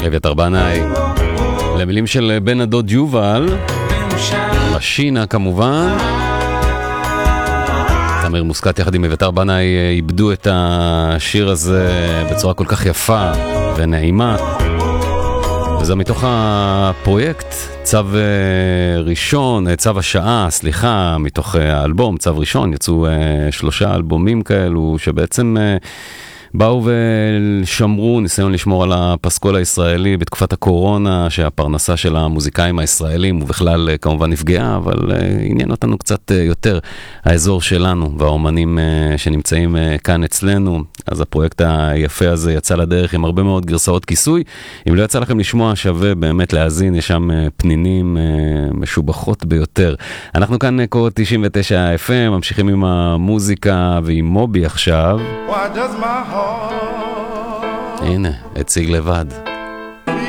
אביתר בנאי, למילים של בן הדוד יובל, משינה כמובן. תמיר מוסקת יחד עם אביתר בנאי איבדו את השיר הזה בצורה כל כך יפה ונעימה. וזה מתוך הפרויקט צו השעה, מתוך האלבום צו ראשון, יצאו 3 אלבומים כאלו שבעצם באו ושמרו, ניסיון לשמור על הפסקול הישראלי בתקופת הקורונה, שהפרנסה של המוזיקאים הישראלים ובכלל כמובן נפגעה, אבל עניין אותנו קצת יותר האזור שלנו והאומנים שנמצאים כאן אצלנו. אז הפרויקט היפה הזה יצא לדרך עם הרבה מאוד גרסאות כיסוי. אם לא יצא לכם לשמוע, שווה באמת להאזין, יש שם פנינים משובחות ביותר. אנחנו כאן קוד 99 FM, ממשיכים עם המוזיקה ועם מובי עכשיו. הנה, הציג לבד.